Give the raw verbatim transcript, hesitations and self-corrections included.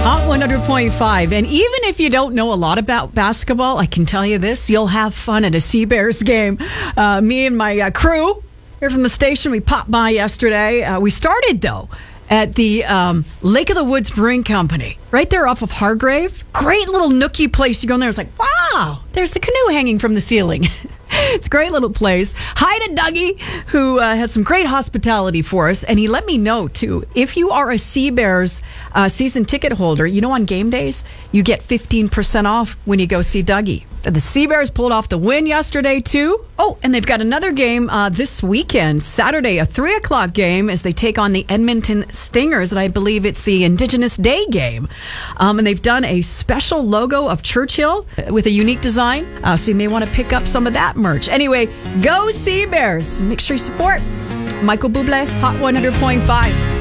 Hot one hundred point five. And even if you don't know a lot about basketball, I can tell you this, you'll have fun at a Sea Bears game. Uh, me and my uh, crew here from the station, we popped by yesterday. Uh, we started, though, at the um, Lake of the Woods Brewing Company, right there off of Hargrave. Great little nookie place. You go in there, it's like, wow, there's a canoe hanging from the ceiling. It's a great little place. Hi to Dougie, who uh, has some great hospitality for us. And he let me know, too, if you are a Sea Bears uh, season ticket holder, you know, on game days, you get fifteen percent off when you go see Dougie. The Sea Bears pulled off the win yesterday, too. Oh, and they've got another game uh, this weekend, Saturday, a three o'clock game as they take on the Edmonton Stingers. And I believe it's the Indigenous Day game. Um, and they've done a special logo of Churchill with a unique design. Uh, so you may want to pick up some of that merch. Anyway, go Sea Bears. Make sure you support Michael Bublé, Hot one hundred point five.